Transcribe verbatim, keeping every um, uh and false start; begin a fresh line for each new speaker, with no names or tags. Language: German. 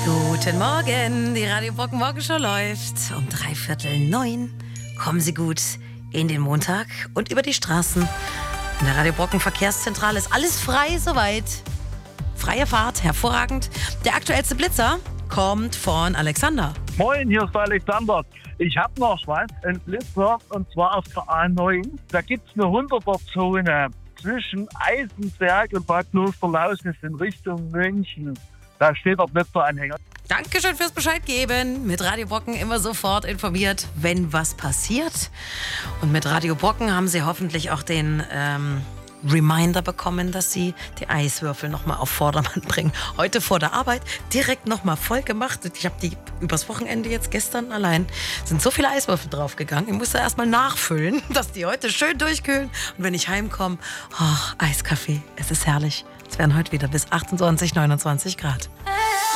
Guten Morgen, die Radio Brocken Morgenshow läuft. Um drei Viertel neun kommen Sie gut in den Montag und über die Straßen. In der Radio Brocken Verkehrszentrale ist alles frei soweit. Freie Fahrt, hervorragend. Der aktuellste Blitzer kommt von Alexander.
Moin, hier ist der Alexander. Ich habe noch was, ein Blitzer, und zwar auf der A neun. Da gibt es eine hunderter-Zone zwischen Eisenberg und Bad Klosterlausnitz in Richtung München. Da steht der Blitzeranhänger.
Dankeschön fürs Bescheid geben. Mit Radio Brocken immer sofort informiert, wenn was passiert. Und mit Radio Brocken haben Sie hoffentlich auch den ähm, Reminder bekommen, dass Sie die Eiswürfel nochmal auf Vordermann bringen. Heute vor der Arbeit direkt nochmal voll gemacht. Ich habe die übers Wochenende jetzt gestern allein, sind so viele Eiswürfel draufgegangen. Ich musste erstmal nachfüllen, dass die heute schön durchkühlen. Und wenn ich heimkomme, oh, Eiskaffee, es ist herrlich. Es werden heute wieder bis achtundzwanzig, neunundzwanzig Grad.